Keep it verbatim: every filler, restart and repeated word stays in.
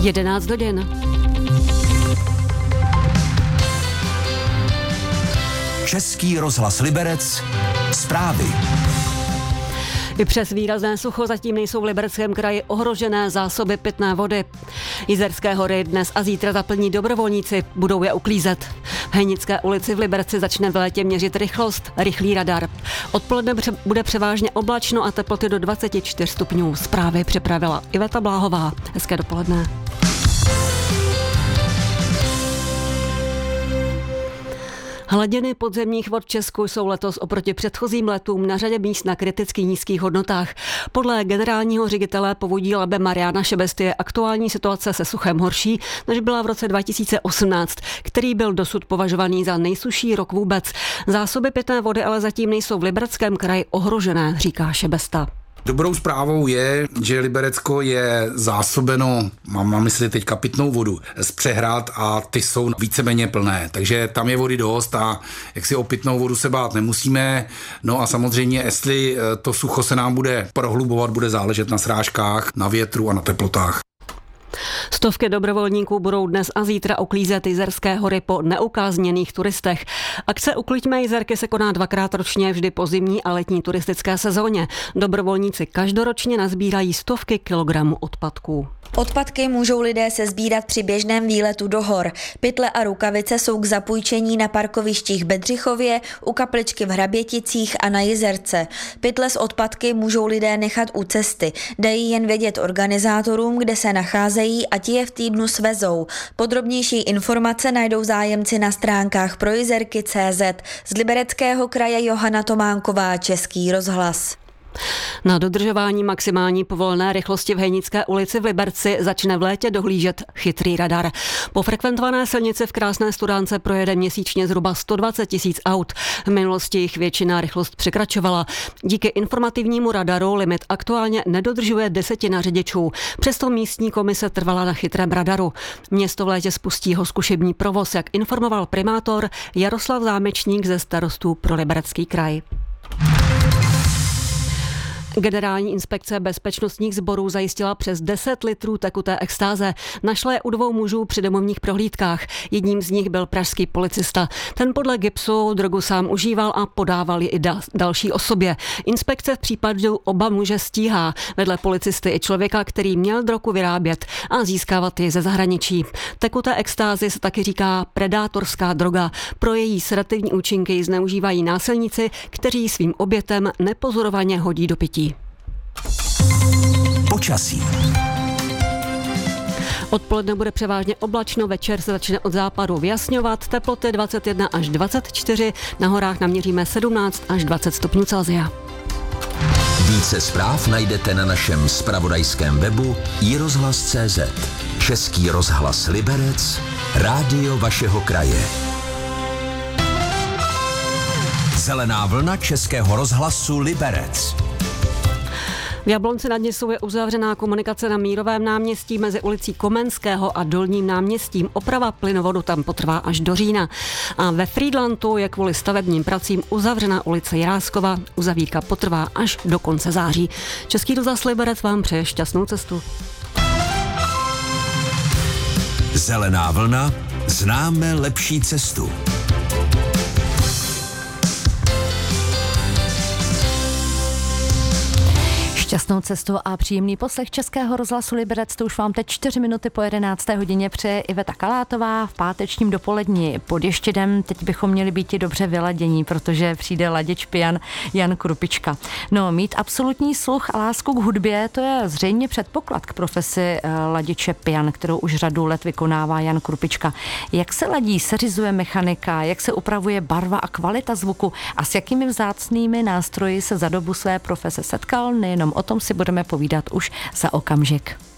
jedenáct hodin. Český rozhlas Liberec, zprávy. I přes výrazné sucho zatím nejsou v Libereckém kraji ohrožené zásoby pitné vody. Jizerské hory dnes a zítra zaplní dobrovolníci, budou je uklízet. V Hejnické ulici v Liberci začne v létě měřit rychlost, rychlý radar. Odpoledne bude převážně oblačno a teploty do dvacet čtyři stupňů. Zprávy připravila Iveta Bláhová. Hezké dopoledne. Hladiny podzemních vod v Česku jsou letos oproti předchozím letům na řadě míst na kriticky nízkých hodnotách. Podle generálního ředitele povodí Labe Mariana Šebesty je aktuální situace se suchem horší, než byla v roce dva tisíce osmnáct, který byl dosud považovaný za nejsušší rok vůbec. Zásoby pitné vody ale zatím nejsou v Libereckém kraji ohrožené, říká Šebesta. Dobrou zprávou je, že Liberecko je zásobeno, mám na mysli teďka pitnou vodu, z přehrad a ty jsou víceméně plné, takže tam je vody dost a jak si o pitnou vodu se bát nemusíme. No a samozřejmě, jestli to sucho se nám bude prohlubovat, bude záležet na srážkách, na větru a na teplotách. Stovky dobrovolníků budou dnes a zítra uklízet Jizerské hory po neukázněných turistech. Akce Ukliďme Jizerky se koná dvakrát ročně, vždy po zimní a letní turistické sezóně. Dobrovolníci každoročně nazbírají stovky kilogramů odpadků. Odpadky můžou lidé sesbírat při běžném výletu do hor. Pytle a rukavice jsou k zapůjčení na parkovištích Bedřichově, u kapličky v Hraběticích a na Jizerce. Pytle s odpadky můžou lidé nechat u cesty. Dají jen vědět organizátorům, kde se nacházejí a ti je v týdnu svezou. Podrobnější informace najdou zájemci na stránkách projizerky tečka cé zet. Z Libereckého kraje Johana Tománková, Český rozhlas. Na dodržování maximální povolené rychlosti v Hejnické ulici v Liberci začne v létě dohlížet chytrý radar. Po frekventované silnici v Krásné Studánce projede měsíčně zhruba sto dvacet tisíc aut. V minulosti jich většina rychlost překračovala. Díky informativnímu radaru limit aktuálně nedodržuje desetina řidičů. Přesto místní komise trvala na chytrém radaru. Město v létě spustí ho zkušební provoz, jak informoval primátor Jaroslav Zámečník ze Starostů pro Liberecký kraj. Generální inspekce bezpečnostních sborů zajistila přes deset litrů tekuté extáze. Našla je u dvou mužů při domovních prohlídkách. Jedním z nich byl pražský policista. Ten podle GIBSu drogu sám užíval a podával ji i da- další osobě. Inspekce v případu oba muže stíhá. Vedle policisty i člověka, který měl drogu vyrábět a získávat ji ze zahraničí. Tekuté extázy se taky říká predátorská droga. Pro její sedativní účinky ji zneužívají násilníci, kteří svým obětem nepozorovaně hodí do pití. Počasí. Odpoledne bude převážně oblačno, večer se začne od západu vyjasňovat, teploty dvacet jedna až dvacet čtyři, na horách naměříme sedmnáct až dvacet stupňů Celsia. Více zpráv najdete na našem zpravodajském webu i rozhlas tečka cé zet. Český rozhlas Liberec, rádio vašeho kraje. Zelená vlna Českého rozhlasu Liberec. V Jablonci nad Nisou je uzavřená komunikace na Mírovém náměstí mezi ulicí Komenského a Dolním náměstím. Oprava plynovodu tam potrvá až do října. A ve Frýdlantu je kvůli stavebním pracím uzavřená ulice Jiráskova. Uzavírka potrvá až do konce září. Český rozhlas Liberec vám přeje šťastnou cestu. Zelená vlna, známe lepší cestu. Šťastnou cestu a příjemný poslech Českého rozhlasu Liberec. To už vám teď čtyři minuty po jedenácté hodině přeje Iveta Kalátová v pátečním dopolední pod Ještědem. Teď bychom měli být i dobře vyladění, protože přijde laděč pijan Jan Krupička. No, mít absolutní sluch a lásku k hudbě, to je zřejmě předpoklad k profesi laděče pijan, kterou už řadu let vykonává Jan Krupička. Jak se ladí, seřizuje mechanika, jak se upravuje barva a kvalita zvuku a s jakými vzácnými nástroji se za dobu své profese setkal, nejenom o tom si budeme povídat už za okamžik.